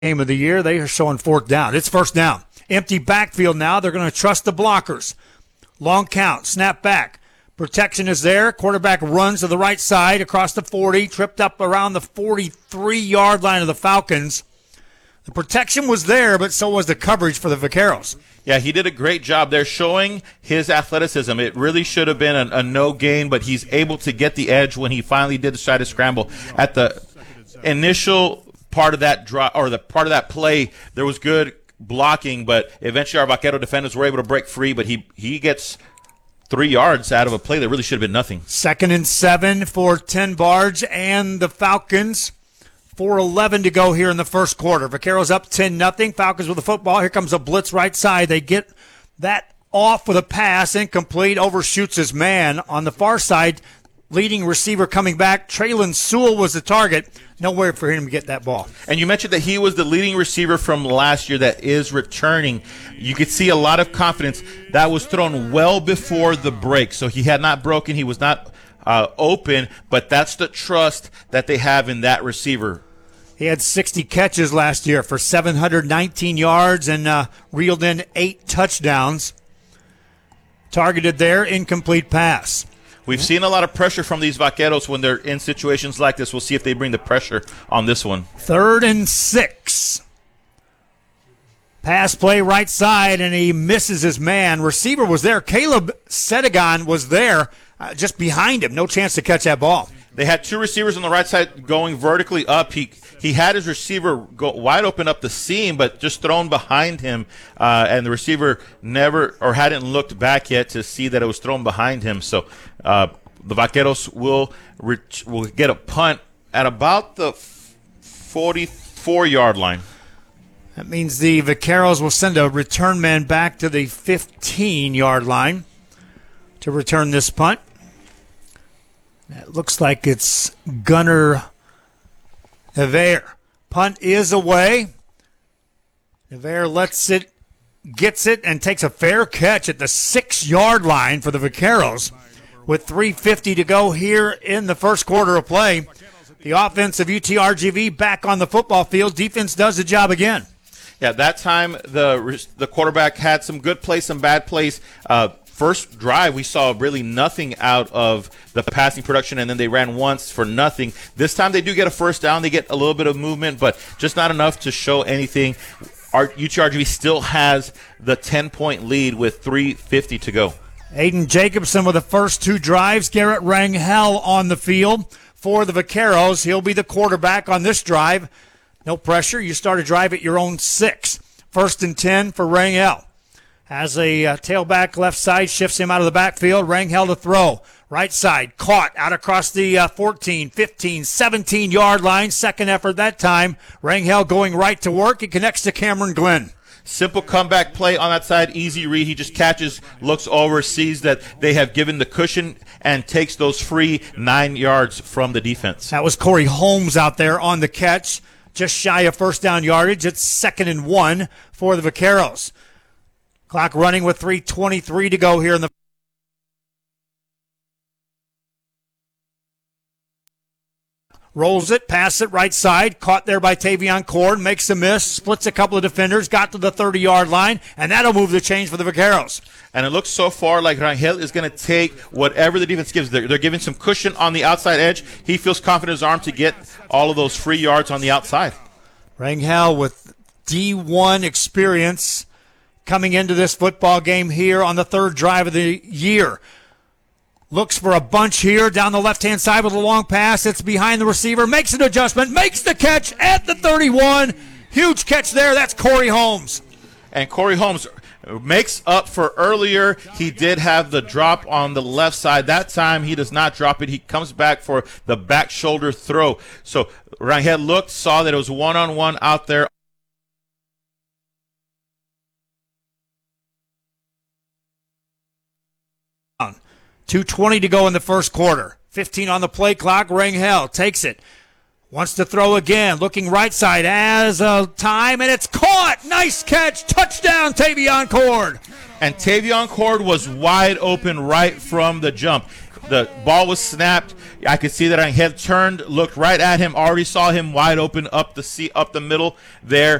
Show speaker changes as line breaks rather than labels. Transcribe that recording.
game of the year. They are showing fourth down. It's first down. Empty backfield now. They're going to trust the blockers. Long count. Snap back. Protection is there. Quarterback runs to the right side across the 40. Tripped up around the 43-yard line of the Falcons. The protection was there, but so was the coverage for the Vaqueros.
Yeah, he did a great job there showing his athleticism. It really should have been a no gain, but he's able to get the edge when he finally did try to scramble. At the initial part of that draw, or the part of that play, there was good blocking, but eventually our Vaquero defenders were able to break free, but he gets 3 yards out of a play that really should have been nothing.
2nd and 7 for Ten Barge and the Falcons. 4:11 to go here in the first quarter. Vaqueros up 10-0. Falcons with the football. Here comes a blitz right side. They get that off with a pass. Incomplete. Overshoots his man. On the far side, leading receiver coming back. Traylon Sewell was the target. Nowhere for him to get that ball.
And you mentioned that he was the leading receiver from last year that is returning. You could see a lot of confidence. That was thrown well before the break. So he had not broken. He was not open, but that's the trust that they have in that receiver.
He had 60 catches last year for 719 yards and reeled in 8 touchdowns. Targeted there, incomplete pass.
We've seen a lot of pressure from these Vaqueros when they're in situations like this. We'll see if they bring the pressure on this one.
3rd and 6. Pass play right side, and he misses his man. Receiver was there. Caleb Sedigan was there just behind him. No chance to catch that ball.
They had 2 receivers on the right side going vertically up. He had his receiver go wide open up the seam, but just thrown behind him, and the receiver never or hadn't looked back yet to see that it was thrown behind him. So the Vaqueros will get a punt at about the 44-yard line.
That means the Vaqueros will send a return man back to the 15-yard line to return this punt. It looks like it's Gunnar Navarre. Punt is away. Navarre gets it, and takes a fair catch at the 6-yard line for the Vaqueros with 3:50 to go here in the first quarter of play. The offense of UTRGV back on the football field. Defense does the job again.
Yeah, that time the quarterback had some good plays, some bad plays. First drive, we saw really nothing out of the passing production, and then they ran once for nothing. This time they do get a first down. They get a little bit of movement, but just not enough to show anything. Our UTRGV still has the 10-point lead with 3:50 to go.
Aiden Jacobson with the first 2 drives. Garrett Rangel on the field for the Vaqueros. He'll be the quarterback on this drive. No pressure. You start a drive at your own 6. 1st and 10 for Rangel. Has a tailback left side, shifts him out of the backfield. Rangel to throw. Right side, caught out across the 14, 15, 17-yard line. Second effort that time. Rangel going right to work. He connects to Cameron Glenn.
Simple comeback play on that side, easy read. He just catches, looks over, sees that they have given the cushion, and takes those free 9 yards from the defense.
That was Corey Holmes out there on the catch. Just shy of first down yardage. It's 2nd and 1 for the Vaqueros. Clock running with 3:23 to go here in the rolls it, pass it right side, caught there by Tavion Cord, makes a miss, splits a couple of defenders, got to the 30-yard line, and that'll move the chains for the Vaqueros.
And it looks so far like Rangel is going to take whatever the defense gives. They're giving some cushion on the outside edge. He feels confident in his arm to get all of those free yards on the outside.
Rangel with D1 experience coming into this football game here on the 3rd drive of the year. Looks for a bunch here down the left-hand side with a long pass. It's behind the receiver. Makes an adjustment. Makes the catch at the 31. Huge catch there. That's Corey Holmes.
And Corey Holmes makes up for earlier. He did have the drop on the left side. That time he does not drop it. He comes back for the back shoulder throw. So Rangel looked, saw that it was one-on-one out there.
2:20 to go in the first quarter. 15 on the play clock. Rangel takes it. Wants to throw again. Looking right side as a time, and it's caught. Nice catch. Touchdown, Tavion Cord.
And Tavion Cord was wide open right from the jump. The ball was snapped. I could see that I had turned, looked right at him, already saw him wide open up the middle there.